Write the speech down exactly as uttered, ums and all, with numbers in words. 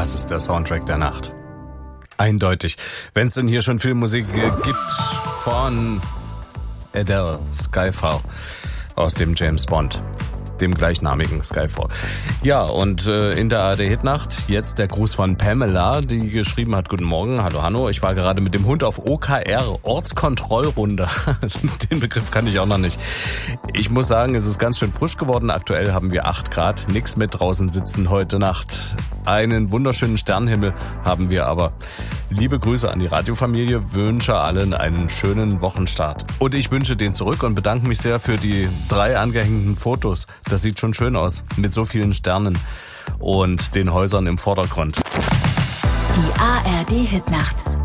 Das ist der Soundtrack der Nacht. Eindeutig. Wenn es denn hier schon Filmmusik gibt von Adele, Skyfall aus dem James Bond, dem gleichnamigen Skyfall. Ja, und äh, in der A R D-Hitnacht jetzt der Gruß von Pamela, die geschrieben hat: Guten Morgen, hallo Hanno, ich war gerade mit dem Hund auf O K R, Ortskontrollrunde. Den Begriff kann ich auch noch nicht. Ich muss sagen, es ist ganz schön frisch geworden. Aktuell haben wir acht Grad, nix mit draußen sitzen heute Nacht. Einen wunderschönen Sternenhimmel haben wir aber. Liebe Grüße an die Radiofamilie, wünsche allen einen schönen Wochenstart. Und ich wünsche den zurück und bedanke mich sehr für die drei angehängten Fotos. Das sieht schon schön aus, mit so vielen Sternen und den Häusern im Vordergrund. Die A R D-Hitnacht.